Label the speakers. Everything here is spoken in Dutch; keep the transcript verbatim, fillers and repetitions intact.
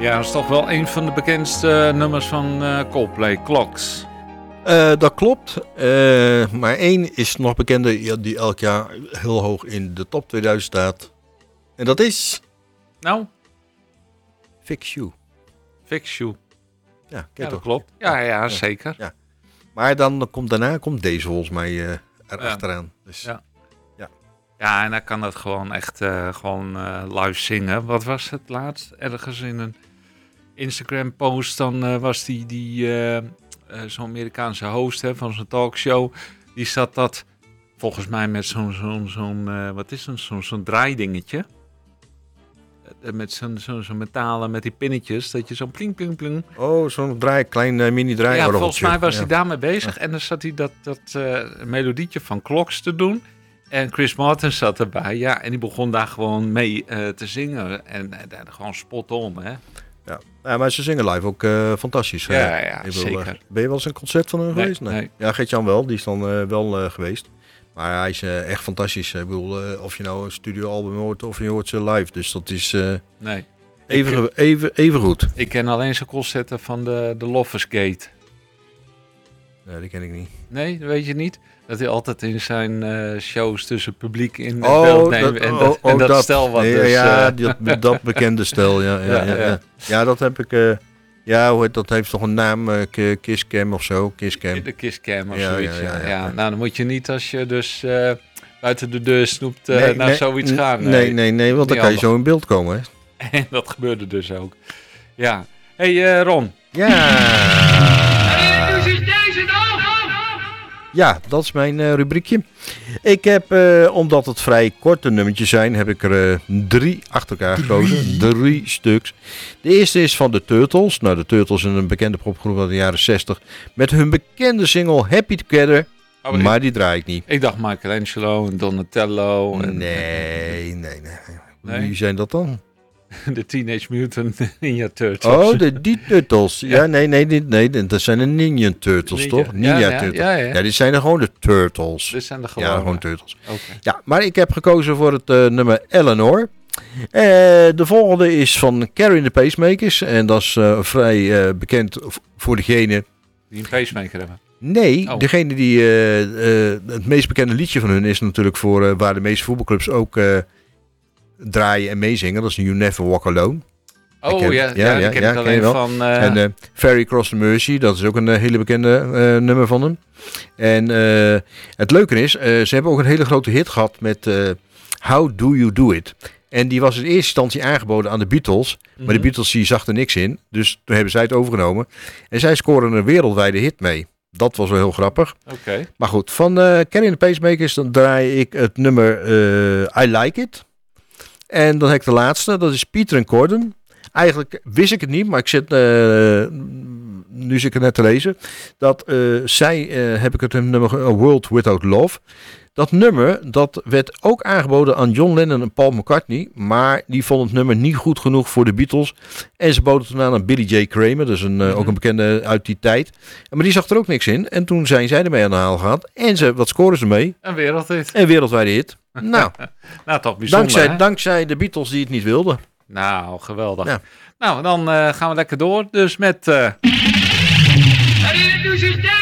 Speaker 1: Ja, dat is toch wel een van de bekendste uh, nummers van uh, Coldplay, Clocks.
Speaker 2: Uh, dat klopt, uh, maar één is nog bekender die elk jaar heel hoog in de top tweeduizend staat. En dat is...
Speaker 1: Nou?
Speaker 2: Fix You.
Speaker 1: Fix You.
Speaker 2: Ja,
Speaker 1: ja dat
Speaker 2: toch?
Speaker 1: klopt. Ja, ja, ja, zeker.
Speaker 2: Ja. Maar dan komt daarna komt deze volgens mij uh, erachteraan.
Speaker 1: Ja.
Speaker 2: Dus,
Speaker 1: ja.
Speaker 2: ja.
Speaker 1: Ja, en dan kan dat gewoon echt uh, gewoon uh, live zingen. Wat was het laatst? Ergens in een Instagram post, dan uh, was die, die uh, uh, zo'n Amerikaanse host hè, van zo'n talkshow. Die zat dat volgens mij met zo'n, zo'n, zo'n uh, wat is het, zo'n, zo'n draaidingetje. Uh, met zo'n, zo'n, zo'n metalen, met die pinnetjes, dat je zo'n pling, pling, pling.
Speaker 2: Oh, zo'n draai, klein uh, mini draai.
Speaker 1: Ja, volgens mij was
Speaker 2: ja.
Speaker 1: hij daarmee bezig. Ja. En dan zat hij dat, dat uh, melodietje van Clocks te doen. En Chris Martin zat erbij, ja, en die begon daar gewoon mee uh, te zingen. En uh, gewoon spot on, hè.
Speaker 2: Ja. ja, maar ze zingen live ook uh, fantastisch.
Speaker 1: Ja, ja, ja
Speaker 2: wil,
Speaker 1: zeker.
Speaker 2: Uh, ben je wel eens een concert van hem
Speaker 1: nee,
Speaker 2: geweest? Nee.
Speaker 1: nee.
Speaker 2: Ja, Gert-Jan wel, die is dan uh, wel uh, geweest. Maar hij is uh, echt fantastisch. Ik bedoel, uh, of je nou een studioalbum hoort of je hoort ze live. Dus dat is uh,
Speaker 1: nee.
Speaker 2: even, ik, even, even goed.
Speaker 1: Ik ken alleen zijn concerten van de, de Lovers Gate.
Speaker 2: Nee, die ken ik niet.
Speaker 1: Nee, dat weet je niet? Dat hij altijd in zijn uh, shows tussen publiek in
Speaker 2: oh,
Speaker 1: beeld neemt.
Speaker 2: Dat,
Speaker 1: en
Speaker 2: oh,
Speaker 1: dat,
Speaker 2: oh,
Speaker 1: en dat,
Speaker 2: dat
Speaker 1: stel wat
Speaker 2: nee,
Speaker 1: dus...
Speaker 2: Ja,
Speaker 1: uh,
Speaker 2: dat, dat bekende stel, ja. Ja, ja, ja. ja. ja dat heb ik... Uh, ja, hoe heet, dat heeft toch een naam, uh, Kisscam of zo? Kisscam.
Speaker 1: De Kisscam of
Speaker 2: ja,
Speaker 1: zoiets,
Speaker 2: ja, ja,
Speaker 1: ja,
Speaker 2: ja,
Speaker 1: ja.
Speaker 2: ja.
Speaker 1: Nou, dan moet je niet als je dus uh, buiten de deur snoept uh,
Speaker 2: nee,
Speaker 1: naar
Speaker 2: nee,
Speaker 1: zoiets gaan.
Speaker 2: Nee, nee, nee, nee want dan kan je zo in beeld komen, hè.
Speaker 1: En dat gebeurde dus ook. Ja. Hé, hey, uh, Ron.
Speaker 2: Ja. Ja, dat is mijn uh, rubriekje. Ik heb, uh, omdat het vrij korte nummertjes zijn, heb ik er uh, drie achter elkaar gekozen. Drie. drie stuks. De eerste is van de Turtles. Nou, de Turtles zijn een bekende popgroep uit de jaren zestig. Met hun bekende single Happy Together. Oh, maar ik, die draai ik niet.
Speaker 1: Ik dacht Michelangelo en Donatello. En,
Speaker 2: nee, nee, nee,
Speaker 1: nee.
Speaker 2: Wie zijn dat dan?
Speaker 1: De Teenage Mutant Ninja Turtles.
Speaker 2: Oh, de, die Turtles. Ja, ja nee, nee, nee, nee, dat zijn de Ninja Turtles,
Speaker 1: Ninja.
Speaker 2: toch? Ninja
Speaker 1: ja, ja,
Speaker 2: Turtles.
Speaker 1: Ja, ja.
Speaker 2: ja, dit zijn er gewoon de Turtles.
Speaker 1: Dit zijn de gewone.
Speaker 2: Ja, gewoon Turtles.
Speaker 1: Okay.
Speaker 2: Ja, maar ik heb gekozen voor het uh, nummer Eleanor. Uh, de volgende is van Carrie and the Pacemakers. En dat is uh, vrij uh, bekend voor degene...
Speaker 1: Die een pacemaker hebben.
Speaker 2: Nee,
Speaker 1: oh.
Speaker 2: degene die... Uh, uh, het meest bekende liedje van hun is natuurlijk voor uh, waar de meeste voetbalclubs ook... Uh, draaien en meezingen. Dat is You Never Walk Alone.
Speaker 1: Oh
Speaker 2: ken,
Speaker 1: ja,
Speaker 2: ja,
Speaker 1: ja,
Speaker 2: ja,
Speaker 1: die ken
Speaker 2: ja,
Speaker 1: ik alleen
Speaker 2: ken
Speaker 1: van... Uh...
Speaker 2: En uh, Ferry Cross the Mersey, dat is ook een uh, hele bekende uh, nummer van hem. En uh, het leuke is, uh, ze hebben ook een hele grote hit gehad met uh, How Do You Do It. En die was in eerste instantie aangeboden aan de Beatles. Mm-hmm. Maar de Beatles die zag er niks in. Dus toen hebben zij het overgenomen. En zij scoren een wereldwijde hit mee. Dat was wel heel grappig.
Speaker 1: Okay.
Speaker 2: Maar goed, van uh, Carrie and the Pacemakers dan draai ik het nummer uh, I Like It. En dan heb ik de laatste, dat is Peter en Corden. Eigenlijk wist ik het niet, maar ik zit, uh, nu zit ik het net te lezen, dat uh, zij, uh, heb ik het nummer A World Without Love. Dat nummer, dat werd ook aangeboden aan John Lennon en Paul McCartney, maar die vonden het nummer niet goed genoeg voor de Beatles. En ze boden het toen aan aan Billy J. Kramer, dus een, uh, mm-hmm. ook een bekende uit die tijd. Maar die zag er ook niks in. En toen zijn zij ermee aan de haal gehad. En ze, wat scoren ze mee?
Speaker 1: Een wereldhit.
Speaker 2: Een wereldwijde hit. Nou,
Speaker 1: nou toch bijzonder,
Speaker 2: dankzij, dankzij de Beatles die het niet wilden.
Speaker 1: Nou, geweldig.
Speaker 2: Ja.
Speaker 1: Nou, dan uh, gaan we lekker door. Dus met... Uh...